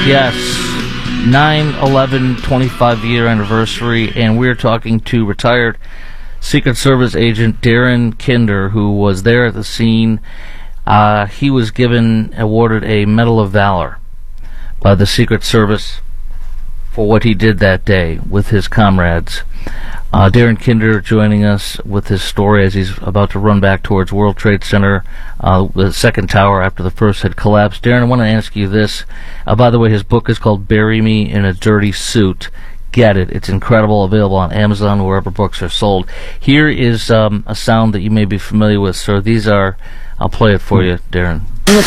Yes, 9/11 25-year anniversary, and we're talking to retired Secret Service agent Darren Kinder, who was there at the scene. He was awarded a Medal of Valor by the Secret Service for what he did that day with his comrades. Darren Kinder joining us with his story as he's about to run back towards World Trade Center, the second tower after the first had collapsed. Darren, I want to ask you this. By the way, his book is called Bury Me in a Dirty Suit. Get it. It's incredible. Available on Amazon, wherever books are sold. Here is a sound that you may be familiar with, sir. These are... I'll play it for you, Darren.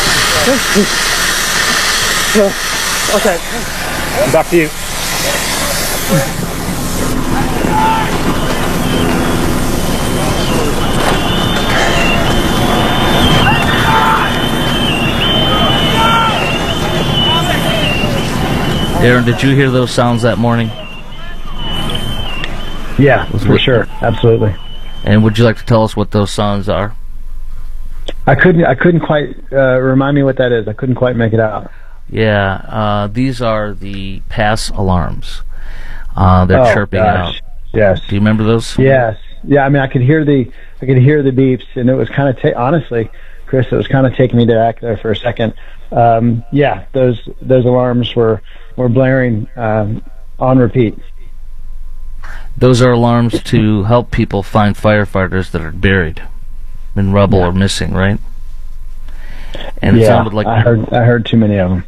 Okay. Back to you. Darren, did you hear those sounds that morning? Yeah, for sure. Absolutely. And would you like to tell us what those sounds are? I couldn't quite remind me what that is. I couldn't quite make it out. Yeah, these are the pass alarms. They're chirping out. Yes. Do you remember those? Yes. Yeah. I mean, I could hear the beeps, and it was kind of honestly, Chris, it was kind of taking me back there for a second. Yeah, those alarms were blaring on repeat. Those are alarms to help people find firefighters that are buried in rubble or missing, right? And it sounded like I heard too many of them.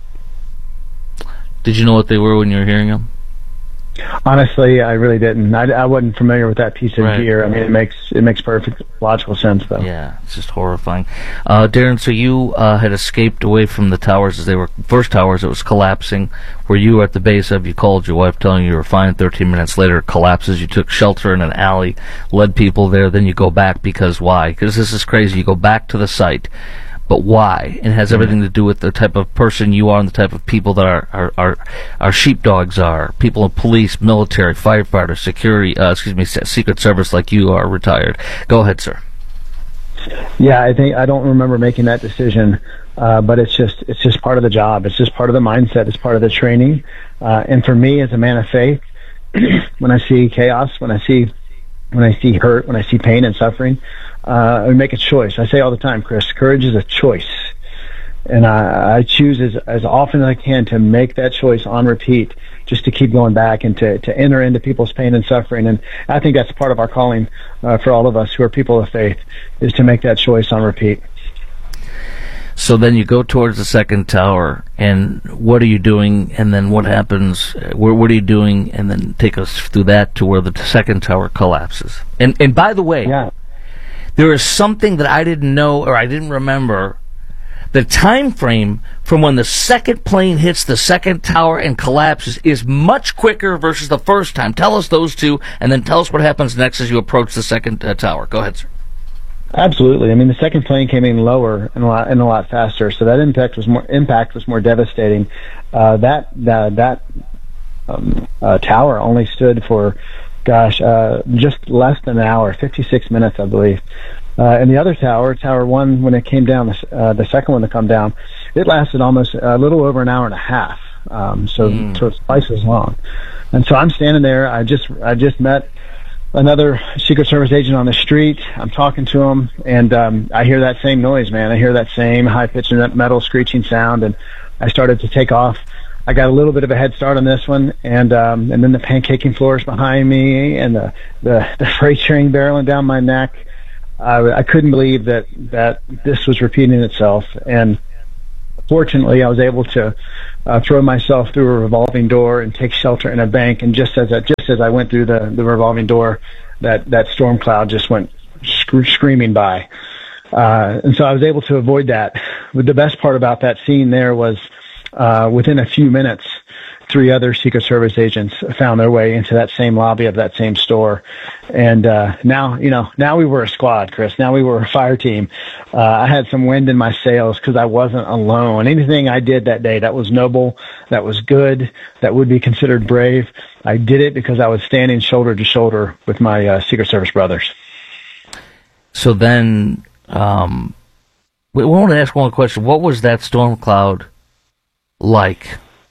Did you know what they were when you were hearing them? Honestly, I really didn't. I wasn't familiar with that piece of gear. I mean, it makes perfect logical sense, though. Yeah, it's just horrifying. Darren, so you had escaped away from the towers as they were first towers. It was collapsing. Where you were at the base of, you called your wife telling you were fine. 13 minutes later, it collapses. You took shelter in an alley, led people there. Then you go back because why? Because this is crazy. You go back to the site. But why? It has everything to do with the type of person you are and the type of people that our sheepdogs are. People in police, military, firefighters, security, Secret Service like you are retired. Go ahead, sir. Yeah, I don't remember making that decision, but it's just part of the job. It's just part of the mindset. It's part of the training. And for me, as a man of faith, when I see chaos, when I see hurt, when I see pain and suffering, I make a choice. I say all the time, Chris, courage is a choice. And I choose as often as I can to make that choice on repeat, just to keep going back and to enter into people's pain and suffering. And I think that's part of our calling for all of us who are people of faith, is to make that choice on repeat. So then you go towards the second tower, and what are you doing? And then what happens? What are you doing? And then take us through that to where the second tower collapses. And by the way, there is something that I didn't know or I didn't remember. The time frame from when the second plane hits the second tower and collapses is much quicker versus the first time. Tell us those two, and then tell us what happens next as you approach the second tower. Go ahead, sir. Absolutely. I mean, the second plane came in lower and a lot faster, so that impact was more devastating. That tower only stood for, just less than an hour, 56 minutes, I believe. And the other tower one, when it came down, the second one to come down, it lasted almost a little over an hour and a half. So it's twice as long. And so I'm standing there. I just met another Secret Service agent on the street. I'm talking to him, and I hear that same noise, man. I hear that same high-pitched metal screeching sound, and I started to take off. I got a little bit of a head start on this one, and then the pancaking floors behind me, and the freight train barreling down my neck. I couldn't believe that this was repeating itself, and fortunately, I was able to throw myself through a revolving door and take shelter in a bank. And just as I went through the revolving door, that storm cloud just went screaming by. And so I was able to avoid that. But the best part about that scene there was within a few minutes, 3 other Secret Service agents found their way into that same lobby of that same store. And now we were a squad, Chris. Now we were a fire team. I had some wind in my sails because I wasn't alone. Anything I did that day that was noble, that was good, that would be considered brave, I did it because I was standing shoulder to shoulder with my Secret Service brothers. So then, we want to ask one question. What was that storm cloud like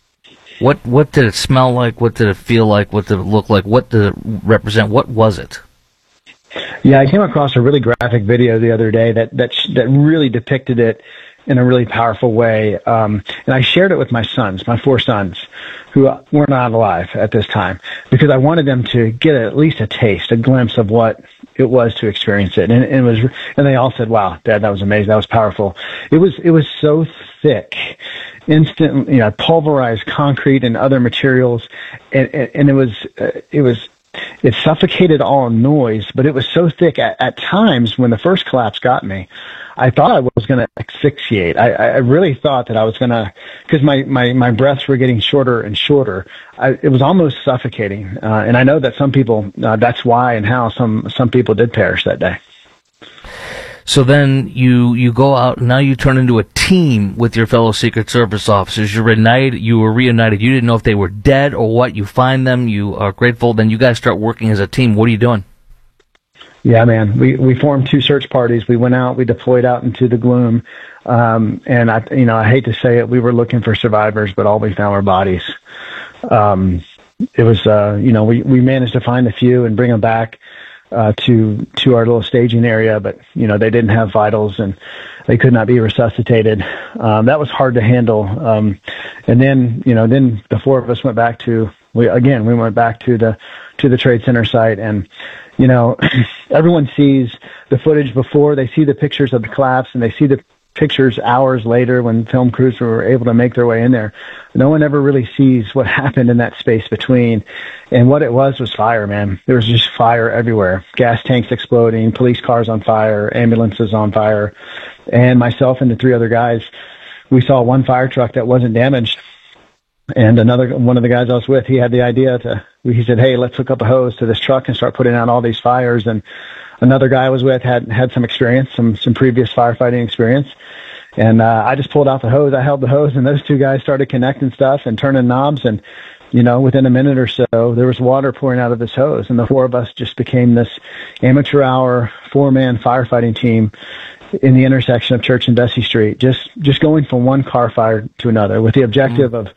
What did it smell like? What did it feel like? What did it look like? What did it represent? What was it? Yeah, I came across a really graphic video the other day that really depicted it in a really powerful way. And I shared it with my sons, my 4 sons, who were not alive at this time, because I wanted them to get at least a taste, a glimpse of what it was to experience it. And they all said, "Wow, Dad, that was amazing. That was powerful." It was so thick, instant, pulverized concrete and other materials. And it suffocated all noise, but it was so thick at times when the first collapse got me, I thought I was going to asphyxiate. I really thought that I was going to, because my breaths were getting shorter and shorter. It was almost suffocating. And I know that some people, that's why and how some people did perish that day. So then you go out, and now you turn into a team with your fellow Secret Service officers. You were reunited. You didn't know if they were dead or what. You find them. You are grateful. Then you guys start working as a team. What are you doing? Yeah, man. We formed 2 search parties. We went out. We deployed out into the gloom. And I hate to say it, we were looking for survivors, but all we found were bodies. It was, we managed to find a few and bring them back to our little staging area, but they didn't have vitals and they could not be resuscitated. That was hard to handle. And then the 4 of us went back to the Trade Center site, and everyone sees the footage before they see the pictures of the collapse, and they see the pictures hours later when film crews were able to make their way in there. No one ever really sees what happened in that space between. And what it was fire, man. There was just fire everywhere. Gas tanks exploding, police cars on fire, ambulances on fire. And myself and the 3 other guys, we saw one fire truck that wasn't damaged. And one of the guys I was with, he had the idea he said, "Hey, let's hook up a hose to this truck and start putting out all these fires." And another guy I was with had some experience, some previous firefighting experience. And I just pulled out the hose. I held the hose, and those 2 guys started connecting stuff and turning knobs. And, within a minute or so, there was water pouring out of this hose. And the 4 of us just became this amateur hour 4-man firefighting team in the intersection of Church and Vesey Street, just going from one car fire to another with the objective of,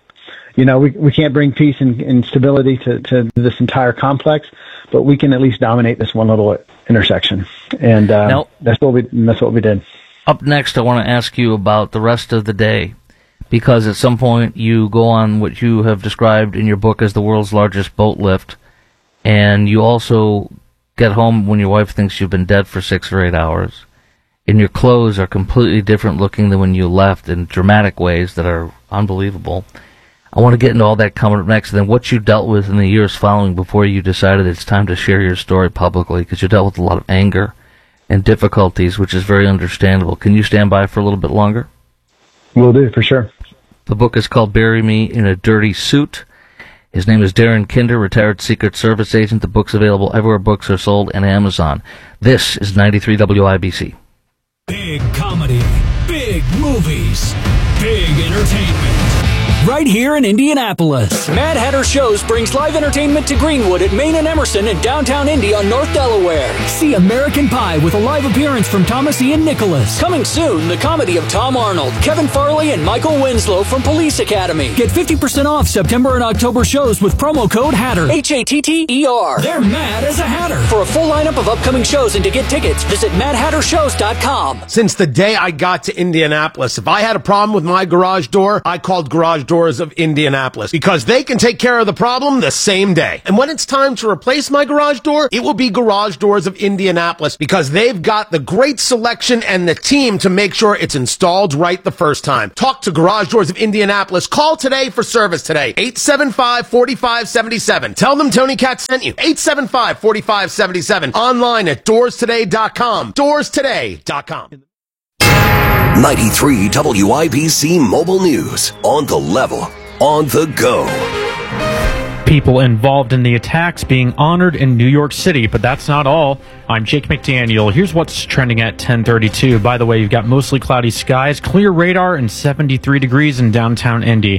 we can't bring peace and stability to this entire complex, but we can at least dominate this one little intersection. And that's what we did. Up next, I want to ask you about the rest of the day, because at some point you go on what you have described in your book as the world's largest boat lift, and you also get home when your wife thinks you've been dead for 6 or 8 hours, and your clothes are completely different looking than when you left in dramatic ways that are unbelievable. I want to get into all that coming up next, and then what you dealt with in the years following before you decided it's time to share your story publicly, because you dealt with a lot of anger and difficulties, which is very understandable. Can you stand by for a little bit longer? Will do, for sure. The book is called Bury Me in a Dirty Suit. His name is Darren Kinder, retired Secret Service agent. The book's available everywhere books are sold and Amazon. This is 93 WIBC. Big comedy, big movies, big entertainment. Right here in Indianapolis. Mad Hatter Shows brings live entertainment to Greenwood at Main and Emerson in downtown Indy on North Delaware. See American Pie with a live appearance from Thomas Ian Nicholas. Coming soon, the comedy of Tom Arnold, Kevin Farley, and Michael Winslow from Police Academy. Get 50% off September and October shows with promo code HATTER. HATTER. They're mad as a Hatter. For a full lineup of upcoming shows and to get tickets, visit MadHatterShows.com. Since the day I got to Indianapolis, if I had a problem with my garage door, I called Garage Doors of Indianapolis, because they can take care of the problem the same day. And when it's time to replace my garage door, it will be Garage Doors of Indianapolis, because they've got the great selection and the team to make sure it's installed right the first time. Talk to Garage Doors of Indianapolis. Call today for service today. 875-4577. Tell them Tony Katz sent you. 875-4577. Online at doorstoday.com. Doorstoday.com. 93 WIBC Mobile News. On the level, on the go. People involved in the attacks being honored in New York City, but that's not all. I'm Jake McDaniel. Here's what's trending at 10:32. By the way, you've got mostly cloudy skies, clear radar, and 73 degrees in downtown Indy.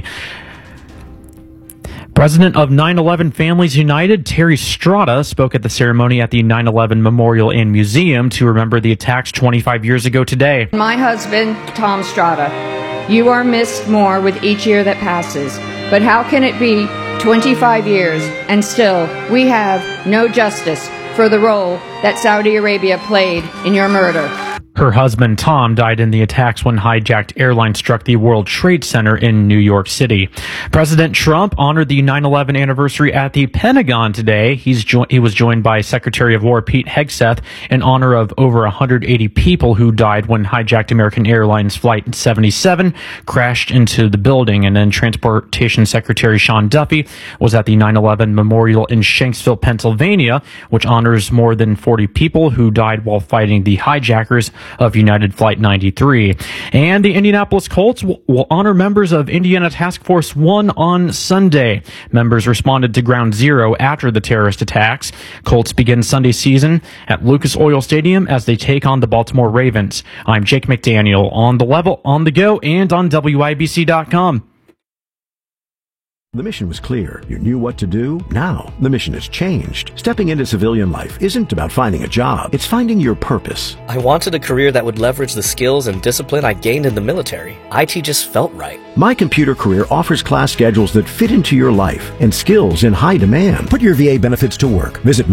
President of 9/11 Families United, Terry Strada, spoke at the ceremony at the 9/11 Memorial and Museum to remember the attacks 25 years ago today. My husband, Tom Strada, you are missed more with each year that passes. But how can it be 25 years and still we have no justice for the role that Saudi Arabia played in your murder? Her husband, Tom, died in the attacks when hijacked airline struck the World Trade Center in New York City. President Trump honored the 9/11 anniversary at the Pentagon today. He was joined by Secretary of War Pete Hegseth in honor of over 180 people who died when hijacked American Airlines Flight 77 crashed into the building. And then Transportation Secretary Sean Duffy was at the 9/11 Memorial in Shanksville, Pennsylvania, which honors more than 40 people who died while fighting the hijackers of United Flight 93. And the Indianapolis Colts will honor members of Indiana Task Force 1 on Sunday. Members responded to Ground Zero after the terrorist attacks. Colts begin Sunday season at Lucas Oil Stadium as they take on the Baltimore Ravens. I'm Jake McDaniel on The Level, on the go, and on WIBC.com. The mission was clear. You knew what to do. Now, the mission has changed. Stepping into civilian life isn't about finding a job. It's finding your purpose. I wanted a career that would leverage the skills and discipline I gained in the military. IT just felt right. My Computer Career offers class schedules that fit into your life and skills in high demand. Put your VA benefits to work. Visit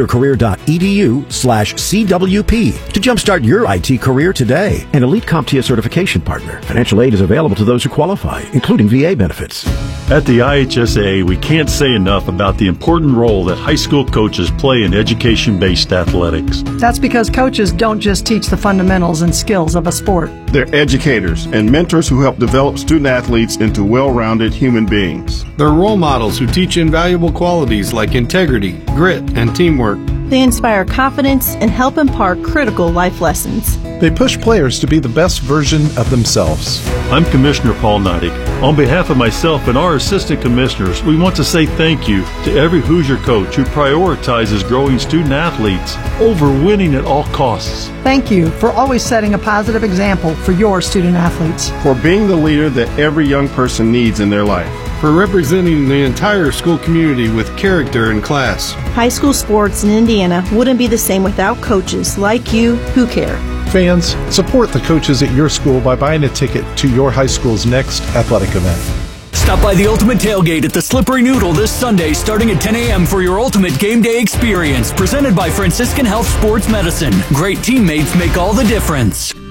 mycomputercareer.edu/CWP to jumpstart your IT career today. An elite CompTIA certification partner. Financial aid is available to those who qualify, including VA benefits. At the IHSA, we can't say enough about the important role that high school coaches play in education-based athletics. That's because coaches don't just teach the fundamentals and skills of a sport. They're educators and mentors who help develop student-athletes into well-rounded human beings. They're role models who teach invaluable qualities like integrity, grit, and teamwork. They inspire confidence and help impart critical life lessons. They push players to be the best version of themselves. I'm Commissioner Paul Neidig. On behalf of myself and our assistant commissioners, we want to say thank you to every Hoosier coach who prioritizes growing student athletes over winning at all costs. Thank you for always setting a positive example for your student athletes. For being the leader that every young person needs in their life. For representing the entire school community with character and class. High school sports in Indiana wouldn't be the same without coaches like you who care. Fans, support the coaches at your school by buying a ticket to your high school's next athletic event. Stop by the Ultimate Tailgate at the Slippery Noodle this Sunday starting at 10 a.m. for your ultimate game day experience. Presented by Franciscan Health Sports Medicine. Great teammates make all the difference.